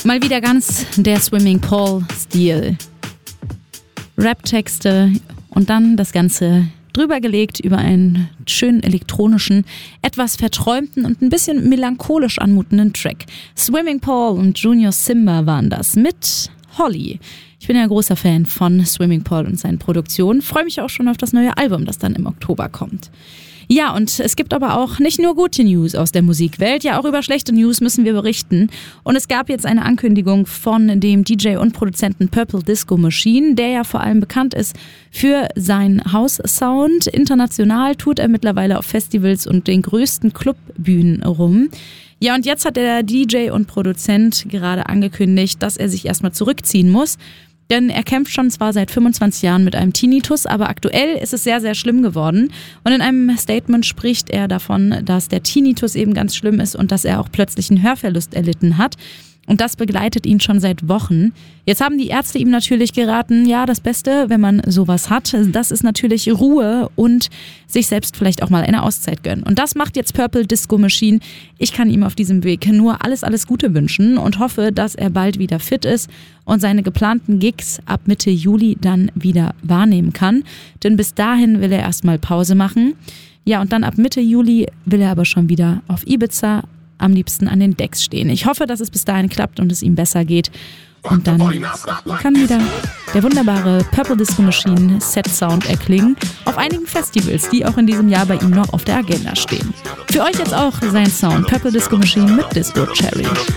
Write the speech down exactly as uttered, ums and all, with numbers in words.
Mal wieder ganz der Swimming Pool-Stil. Rap-Texte und dann das Ganze drüber gelegt über einen schönen elektronischen, etwas verträumten und ein bisschen melancholisch anmutenden Track. Swimming Pool und Junior Simba waren das mit Holly. Ich bin ja ein großer Fan von Swimming Pool und seinen Produktionen. Freue mich auch schon auf das neue Album, das dann im Oktober kommt. Ja, und es gibt aber auch nicht nur gute News aus der Musikwelt, ja auch über schlechte News müssen wir berichten. Und es gab jetzt eine Ankündigung von dem D J und Produzenten Purple Disco Machine, der ja vor allem bekannt ist für seinen House-Sound. International tut er mittlerweile auf Festivals und den größten Clubbühnen rum. Ja, und jetzt hat der D J und Produzent gerade angekündigt, dass er sich erstmal zurückziehen muss. Denn er kämpft schon zwar seit fünfundzwanzig Jahren mit einem Tinnitus, aber aktuell ist es sehr, sehr schlimm geworden. Und in einem Statement spricht er davon, dass der Tinnitus eben ganz schlimm ist und dass er auch plötzlich einen Hörverlust erlitten hat. Und das begleitet ihn schon seit Wochen. Jetzt haben die Ärzte ihm natürlich geraten, ja, das Beste, wenn man sowas hat, das ist natürlich Ruhe und sich selbst vielleicht auch mal eine Auszeit gönnen. Und das macht jetzt Purple Disco Machine. Ich kann ihm auf diesem Weg nur alles, alles Gute wünschen und hoffe, dass er bald wieder fit ist und seine geplanten Gigs ab Mitte Juli dann wieder wahrnehmen kann. Denn bis dahin will er erstmal Pause machen. Ja, und dann ab Mitte Juli will er aber schon wieder auf Ibiza am liebsten an den Decks stehen. Ich hoffe, dass es bis dahin klappt und es ihm besser geht. Und dann kann wieder der wunderbare Purple Disco Machine Set Sound erklingen auf einigen Festivals, die auch in diesem Jahr bei ihm noch auf der Agenda stehen. Für euch jetzt auch sein Sound Purple Disco Machine mit Disco Cherry.